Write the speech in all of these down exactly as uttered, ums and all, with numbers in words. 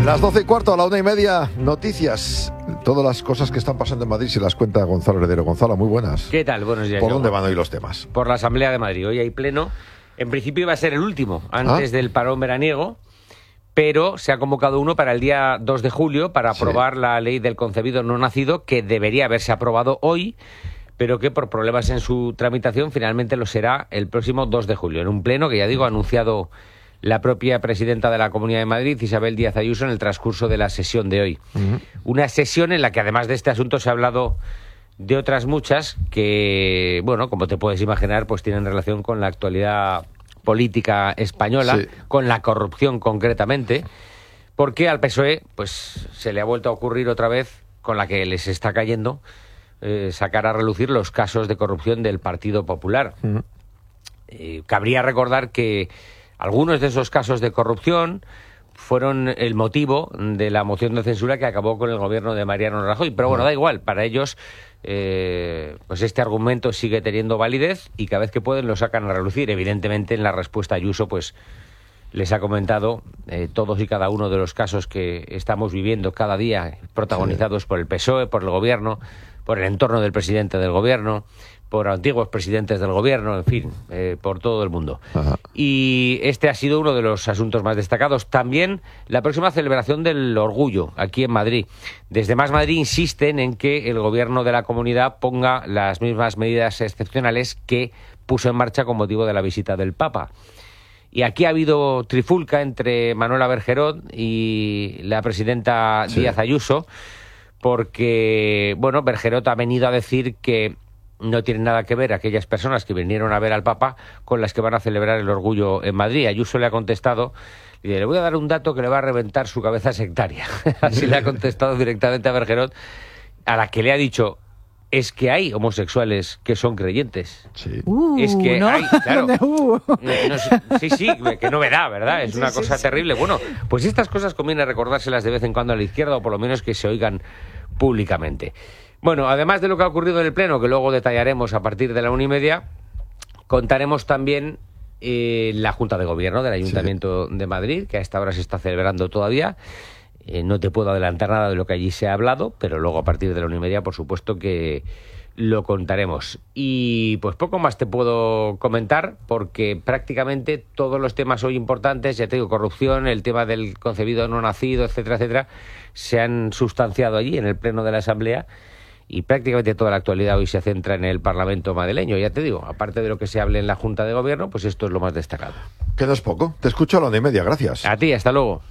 Las doce y cuarto, a la una y media, noticias. Todas las cosas que están pasando en Madrid se las cuenta Gonzalo Heredero. Gonzalo, muy buenas. ¿Qué tal? Buenos días. ¿Por yo. dónde van hoy los temas? Por la Asamblea de Madrid. Hoy hay pleno. En principio iba a ser el último, antes ¿Ah? del parón veraniego, pero se ha convocado uno para el día dos de julio para aprobar sí. la ley del concebido no nacido, que debería haberse aprobado hoy, pero que por problemas en su tramitación finalmente lo será el próximo dos de julio, en un pleno que, ya digo, ha anunciado la propia presidenta de la Comunidad de Madrid, Isabel Díaz Ayuso, en el transcurso de la sesión de hoy. Uh-huh. Una sesión en la que, además de este asunto, se ha hablado de otras muchas que, bueno, como te puedes imaginar, pues tienen relación con la actualidad política española, sí. con la corrupción concretamente, porque al P S O E pues se le ha vuelto a ocurrir otra vez, con la que les está cayendo, eh, sacar a relucir los casos de corrupción del Partido Popular. Uh-huh. Eh, cabría recordar que algunos de esos casos de corrupción fueron el motivo de la moción de censura que acabó con el gobierno de Mariano Rajoy. Pero bueno, da igual, para ellos eh, pues este argumento sigue teniendo validez y cada vez que pueden lo sacan a relucir. Evidentemente, en la respuesta a Ayuso pues les ha comentado eh, todos y cada uno de los casos que estamos viviendo cada día, protagonizados sí. por el P S O E, por el gobierno, por el entorno del presidente del gobierno, por antiguos presidentes del gobierno, en fin, eh, por todo el mundo. Ajá. Y este ha sido uno de los asuntos más destacados. También la próxima celebración del orgullo, aquí en Madrid. Desde Más Madrid insisten en que el gobierno de la comunidad ponga las mismas medidas excepcionales que puso en marcha con motivo de la visita del Papa. Y aquí ha habido trifulca entre Manuela Bergerot y la presidenta sí. Díaz Ayuso, porque, bueno, Bergerot ha venido a decir que no tienen nada que ver aquellas personas que vinieron a ver al Papa con las que van a celebrar el orgullo en Madrid. Ayuso le ha contestado, y le voy a dar un dato que le va a reventar su cabeza sectaria. Así le ha contestado directamente a Bergerot, a la que le ha dicho, es que hay homosexuales que son creyentes. Sí. Uh, es que ¿no? hay, claro. Uh. No, no, sí, sí, qué novedad, ¿verdad? Es una sí, cosa sí, terrible. Sí. Bueno, pues estas cosas conviene recordárselas de vez en cuando a la izquierda, o por lo menos que se oigan públicamente. Bueno, además de lo que ha ocurrido en el Pleno, que luego detallaremos a partir de la una y media, contaremos también eh, la Junta de Gobierno del Ayuntamiento sí. de Madrid, que a esta hora se está celebrando todavía. Eh, no te puedo adelantar nada de lo que allí se ha hablado, pero luego a partir de la una y media, por supuesto que lo contaremos. Y pues poco más te puedo comentar, porque prácticamente todos los temas hoy importantes, ya te digo, corrupción, el tema del concebido no nacido, etcétera, etcétera, se han sustanciado allí en el Pleno de la Asamblea. Y prácticamente toda la actualidad hoy se centra en el Parlamento madrileño. Ya te digo, aparte de lo que se hable en la Junta de Gobierno, pues esto es lo más destacado. Que no es poco. Te escucho a la una y media. Gracias. A ti, hasta luego.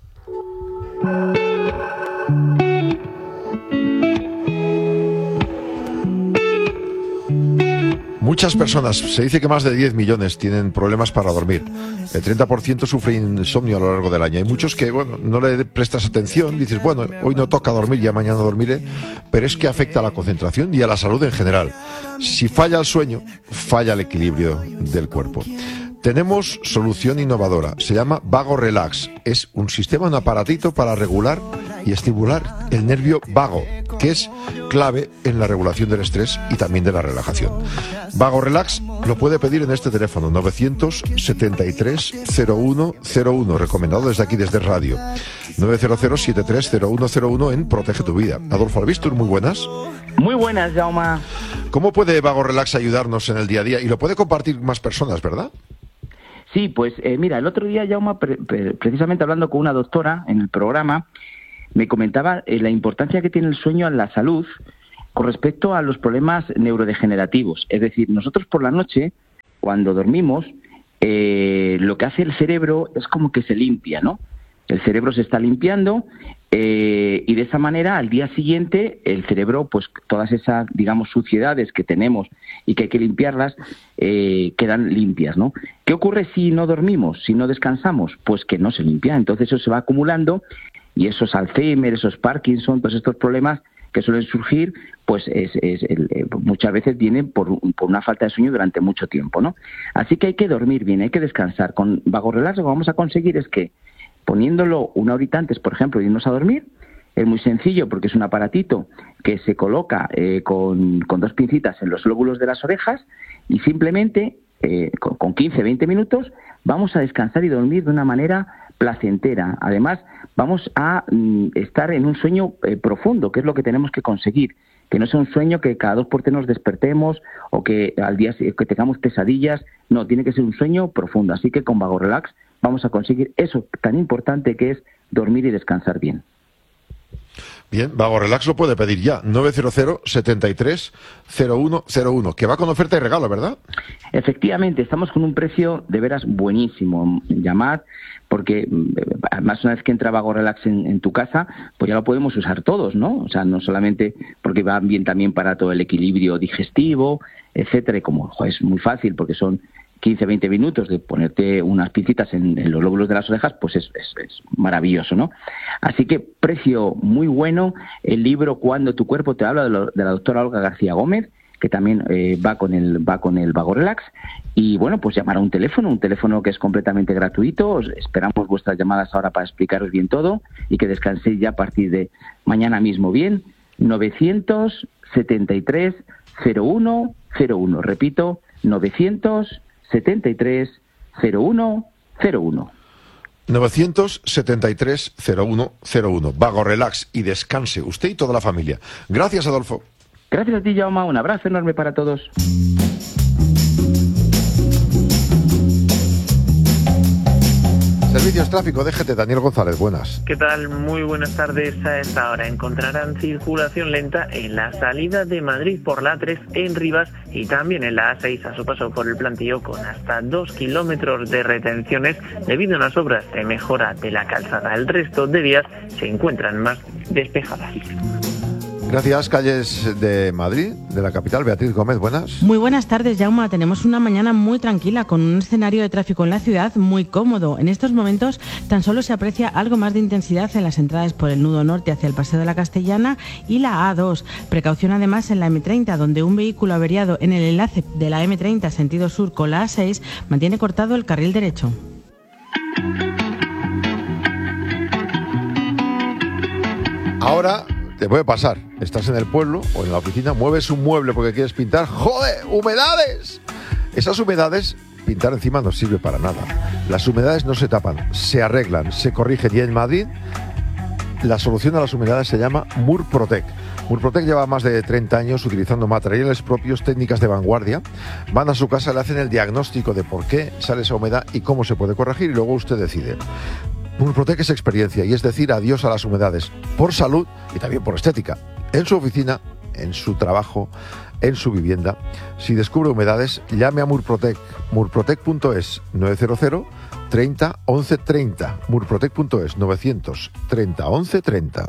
Muchas personas, se dice que más de diez millones tienen problemas para dormir. El treinta por ciento sufre insomnio a lo largo del año. Hay muchos que, bueno, no le prestas atención, dices, bueno, hoy no toca dormir, ya mañana dormiré, pero es que afecta a la concentración y a la salud en general. Si falla el sueño, falla el equilibrio del cuerpo. Tenemos solución innovadora, se llama Vago Relax. Es un sistema, un aparatito para regular y estimular el nervio vago, que es clave en la regulación del estrés y también de la relajación. Vago Relax lo puede pedir en este teléfono, novecientos setenta y tres cero uno cero uno, recomendado desde aquí, desde radio. nueve cero cero setenta y tres cero uno cero uno en Protege tu Vida. Adolfo Albistur, muy buenas. Muy buenas, Jaume. ¿Cómo puede Vago Relax ayudarnos en el día a día? Y lo puede compartir más personas, ¿verdad? Sí, pues eh, mira, el otro día, Jaume, pre- pre- precisamente hablando con una doctora en el programa, me comentaba eh, la importancia que tiene el sueño en la salud con respecto a los problemas neurodegenerativos. Es decir, nosotros por la noche, cuando dormimos, eh, lo que hace el cerebro es como que se limpia, ¿no? El cerebro se está limpiando eh, y de esa manera al día siguiente el cerebro, pues todas esas, digamos, suciedades que tenemos y que hay que limpiarlas, eh, quedan limpias, ¿no? ¿Qué ocurre si no dormimos, si no descansamos? Pues que no se limpia, entonces eso se va acumulando y esos Alzheimer, esos Parkinson, todos estos problemas que suelen surgir, pues es, es el, eh, muchas veces vienen por, por una falta de sueño durante mucho tiempo, ¿no? Así que hay que dormir bien, hay que descansar. Con Vago Relax lo que vamos a conseguir es que, poniéndolo una horita antes, por ejemplo, de irnos a dormir, es muy sencillo porque es un aparatito que se coloca eh, con, con dos pincitas en los lóbulos de las orejas y simplemente eh, con, con quince a veinte minutos vamos a descansar y dormir de una manera placentera. Además, vamos a mm, estar en un sueño eh, profundo, que es lo que tenemos que conseguir. Que no sea un sueño que cada dos por tres nos despertemos o que al día que tengamos pesadillas. No, tiene que ser un sueño profundo. Así que con Vago Relax vamos a conseguir eso tan importante que es dormir y descansar bien. Bien, Vago Relax lo puede pedir ya, nueve cero cero, setenta y tres, cero uno cero uno, que va con oferta y regalo, ¿verdad? Efectivamente, estamos con un precio de veras buenísimo. Llamad, porque además una vez que entra Vago Relax en, en tu casa, pues ya lo podemos usar todos, ¿no? O sea, no solamente porque va bien también para todo el equilibrio digestivo, etcétera, y como jo, es muy fácil porque son quince a veinte minutos de ponerte unas pincitas en, en los lóbulos de las orejas, pues es, es, es maravilloso, ¿no? Así que precio muy bueno. El libro Cuando tu cuerpo te habla, de, lo, de la doctora Olga García Gómez, que también eh, va con el va con el Vago Relax. Y bueno, pues llamar a un teléfono, un teléfono que es completamente gratuito. Os esperamos vuestras llamadas ahora para explicaros bien todo y que descanséis ya a partir de mañana mismo bien. novecientos setenta y tres, cero uno cero uno. Repito, novecientos setenta y tres, cero uno cero uno. novecientos setenta y tres, cero uno cero uno. Vago Relax, y descanse usted y toda la familia. Gracias, Adolfo. Gracias a ti, Jaume. Un abrazo enorme para todos. Servicios Tráfico D G T, Daniel González, buenas. ¿Qué tal? Muy buenas tardes. A esta hora encontrarán circulación lenta en la salida de Madrid por la A tres en Rivas y también en la A seis a su paso por el Plantío, con hasta dos kilómetros de retenciones debido a unas obras de mejora de la calzada. El resto de vías se encuentran más despejadas. Gracias. Calles de Madrid, de la capital. Beatriz Gómez, buenas. Muy buenas tardes, Jaume. Tenemos una mañana muy tranquila, con un escenario de tráfico en la ciudad muy cómodo. En estos momentos tan solo se aprecia algo más de intensidad en las entradas por el nudo norte hacia el Paseo de la Castellana y la A dos. Precaución además en la eme treinta, donde un vehículo averiado en el enlace de la eme treinta sentido sur con la A seis mantiene cortado el carril derecho. Ahora te puede pasar, estás en el pueblo o en la oficina, mueves un mueble porque quieres pintar, ¡joder! ¡Humedades! Esas humedades, pintar encima no sirve para nada. Las humedades no se tapan, se arreglan, se corrigen. Y en Madrid, la solución a las humedades se llama Murprotec. Murprotec lleva más de treinta años utilizando materiales propios, técnicas de vanguardia. Van a su casa, le hacen el diagnóstico de por qué sale esa humedad y cómo se puede corregir, y luego usted decide. Murprotec es experiencia, y es decir adiós a las humedades, por salud y también por estética. En su oficina, en su trabajo, en su vivienda. Si descubre humedades, llame a Murprotec. Murprotec punto es, nueve cero cero, treinta, once treinta. Murprotec punto es, novecientos treinta, once treinta.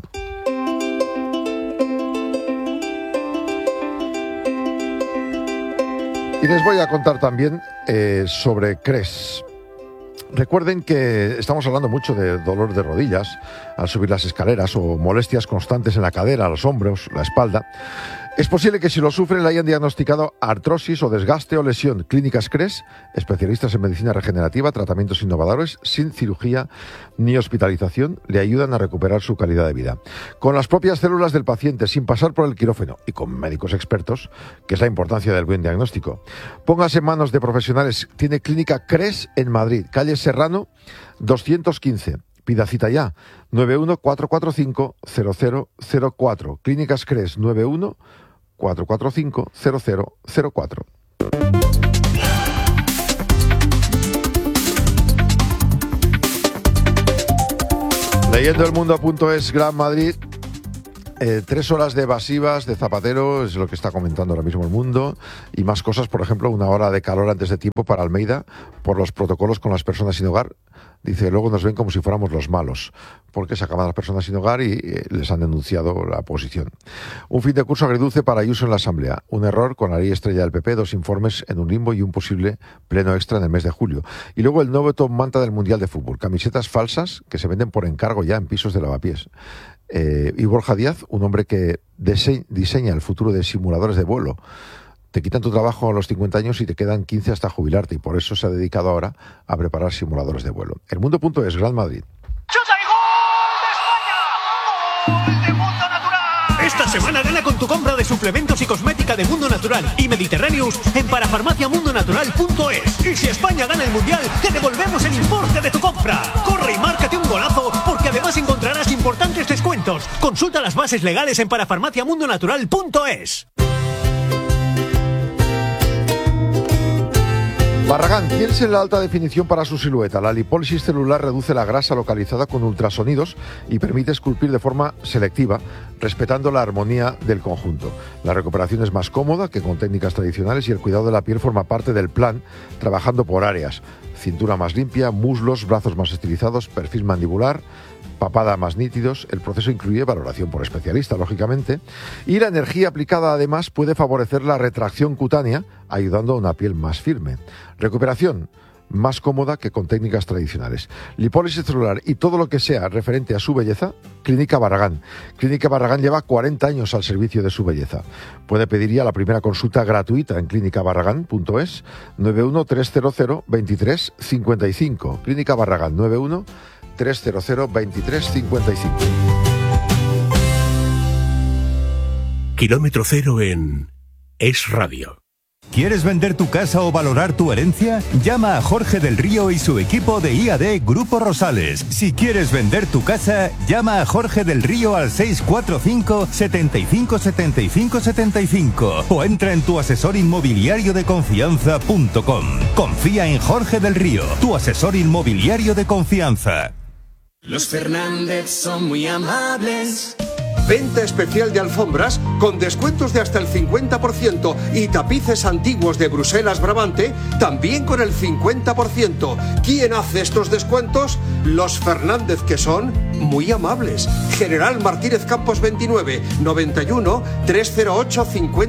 Y les voy a contar también eh, sobre Cres. Recuerden que estamos hablando mucho de dolor de rodillas al subir las escaleras o molestias constantes en la cadera, los hombros, la espalda. Es posible que si lo sufren le hayan diagnosticado artrosis o desgaste o lesión. Clínicas Cres, especialistas en medicina regenerativa, tratamientos innovadores, sin cirugía ni hospitalización, le ayudan a recuperar su calidad de vida. Con las propias células del paciente, sin pasar por el quirófano y con médicos expertos, que es la importancia del buen diagnóstico. Póngase en manos de profesionales. Tiene Clínica Cres en Madrid, calle Serrano doscientos quince. Pida cita ya, nueve uno cuatro cuatro cinco cero cero cero cuatro. Clínicas Cres, nueve uno cuatro cuatro cinco cero cero cero cuatro. Leyendo el mundo punto es, Gran Madrid. Eh, tres horas de evasivas de Zapatero es lo que está comentando ahora mismo el mundo, y más cosas. Por ejemplo, una hora de calor antes de tiempo para Almeida por los protocolos con las personas sin hogar. Dice, luego nos ven como si fuéramos los malos, porque se acaban las personas sin hogar y eh, les han denunciado la oposición. Un fin de curso agridulce para Ayuso en la Asamblea. Un error con la ley estrella del P P, dos informes en un limbo y un posible pleno extra en el mes de julio. Y luego el nuevo top manta del Mundial de Fútbol. Camisetas falsas que se venden por encargo ya en pisos de lavapiés. Eh, y Borja Díaz, un hombre que dise- diseña el futuro de simuladores de vuelo. Te quitan tu trabajo a los cincuenta años y te quedan quince hasta jubilarte, y por eso se ha dedicado ahora a preparar simuladores de vuelo. El mundo punto es, Gran Madrid. ¡Chuta y gol de España! ¡Gol de Mundo Natural! Esta semana gana con tu compra de suplementos y cosmética de Mundo Natural y Mediterráneos en parafarmacia mundo natural punto es. Y si España gana el Mundial, te devolvemos el importe de tu compra. Corre y márcate un golazo, porque además encontrarás importantes descuentos. Consulta las bases legales en parafarmacia mundo natural punto es. Barragán, piense en la alta definición para su silueta. La lipólisis celular reduce la grasa localizada con ultrasonidos y permite esculpir de forma selectiva, respetando la armonía del conjunto. La recuperación es más cómoda que con técnicas tradicionales y el cuidado de la piel forma parte del plan, trabajando por áreas. Cintura más limpia, muslos, brazos más estilizados, perfil mandibular, papada más nítidos. El proceso incluye valoración por especialista, lógicamente, y la energía aplicada además puede favorecer la retracción cutánea, ayudando a una piel más firme. Recuperación más cómoda que con técnicas tradicionales. Lipólisis celular y todo lo que sea referente a su belleza, Clínica Barragán. Clínica Barragán lleva cuarenta años al servicio de su belleza. Puede pedir ya la primera consulta gratuita en clínica barragán punto es, nueve uno tres cero cero veintitrés cincuenta y cinco. Clínica Barragán, nueve uno tres cero cero veintitrés cincuenta y cinco. Kilómetro cero en Es Radio. ¿Quieres vender tu casa o valorar tu herencia? Llama a Jorge del Río y su equipo de I A D Grupo Rosales. Si quieres vender tu casa, llama a Jorge del Río al seis cuatro cinco, setenta y cinco, setenta y cinco, setenta y cinco o entra en tu asesor inmobiliario de confianza punto com. Confía en Jorge del Río, tu asesor inmobiliario de confianza. Los Fernández son muy amables. Venta especial de alfombras con descuentos de hasta el cincuenta por ciento y tapices antiguos de Bruselas Brabante también con el cincuenta por ciento. ¿Quién hace estos descuentos? Los Fernández, que son muy amables. General Martínez Campos veintinueve, noventa y uno, trescientos ocho, cincuenta.